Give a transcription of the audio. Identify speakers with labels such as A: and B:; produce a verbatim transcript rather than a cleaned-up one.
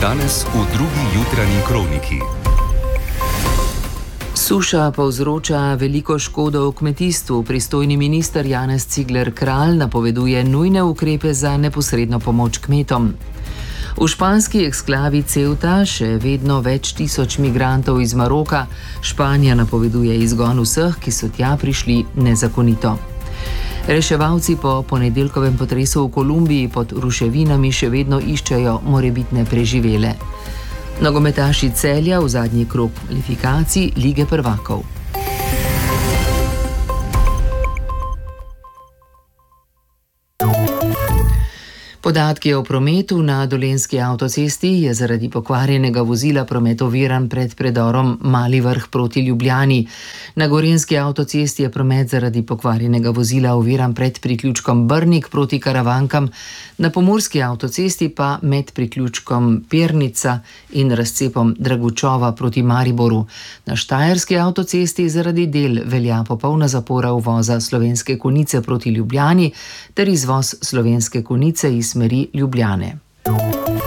A: Danes v drugi jutranji kroniki.
B: Suša povzroča veliko škodo v kmetijstvu. Pristojni minister Janez Cigler Kralj napoveduje nujne ukrepe za neposredno pomoč kmetom. V španski eksklavi Ceuta še vedno več tisoč migrantov iz Maroka. Španija napoveduje izgon vseh, ki so tja prišli nezakonito. Reševalci po ponedeljkovem potresu v Kolumbiji pod ruševinami še vedno iščejo morebitne preživele. Nogometaši Celja v zadnji krog kvalifikacij Lige prvakov. Podatki o prometu na Dolenjski avtocesti je zaradi pokvarjenega vozila promet oviran pred predorom Mali Vrh proti Ljubljani. Na Gorenjski avtocesti je promet zaradi pokvarjenega vozila oviran pred priključkom Brnik proti Karavankam, na Pomurski avtocesti pa med priključkom Pernica in razcepom Dragučova proti Mariboru. Na Štajerski avtocesti zaradi del velja popolna zapora uvoza Slovenske Konjice proti Ljubljani ter izvoz Slovenske Konjice iz smeri Ljubljane.